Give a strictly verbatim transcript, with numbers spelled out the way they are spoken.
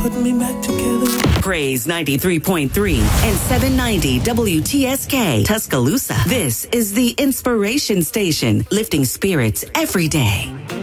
put me back together. Praise ninety-three point three and seven ninety W T S K Tuscaloosa. This is the Inspiration Station, lifting spirits every day.